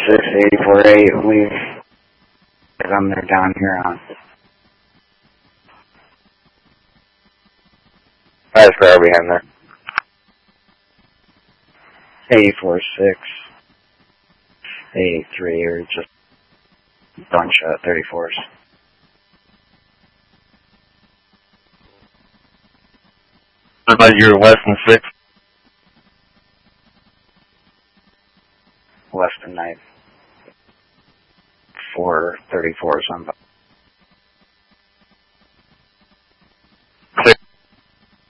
68448, leave. I'm there down here on. Nice car behind there. 846, 883, or just a bunch of 34s. What about your Weston 6? Weston Knight. 4 34s on.